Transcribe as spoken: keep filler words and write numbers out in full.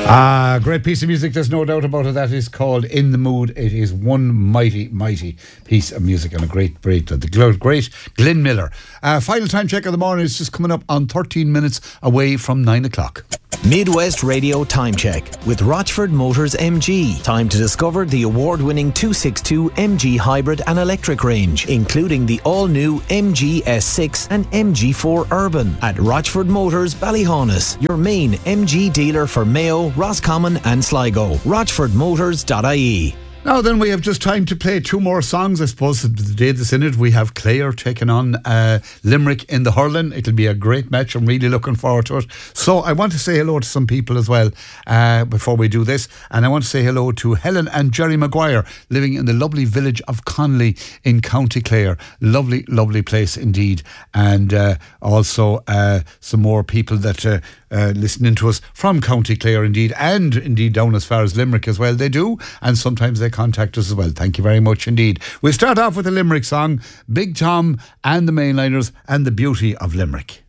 Ah, great piece of music, there's no doubt about it. That is called In the Mood. It is one mighty, mighty piece of music and a great break. The great Glenn Miller. Uh, final time check of the morning is just coming up on thirteen minutes away from nine o'clock. Midwest Radio Time Check with Rochford Motors M G. Time to discover the award-winning two sixty-two M G hybrid and electric range, including the all-new M G S six and M G four Urban at Rochford Motors Ballyhaunis, your main M G dealer for Mayo, Roscommon and Sligo. rochford motors dot I E. Now then, we have just time to play two more songs. I suppose the day that's in it, we have Clare taking on uh, Limerick in the hurling. It'll be a great match. I'm really looking forward to it. So I want to say hello to some people as well uh, before we do this. And I want to say hello to Helen and Jerry Maguire, living in the lovely village of Conley in County Clare. Lovely, lovely place indeed. And uh, also uh, some more people that... Uh, Uh, listening to us from County Clare indeed, and indeed down as far as Limerick as well. They do, and sometimes they contact us as well. Thank you very much indeed. We'll start off with the Limerick song, Big Tom and the Mainliners and the Beauty of Limerick.